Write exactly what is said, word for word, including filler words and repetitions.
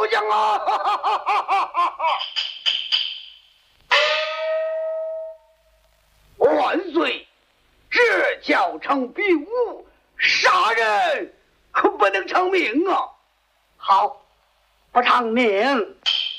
投降啊！万岁！这叫成比武，杀人可不能偿命啊！好，不偿命。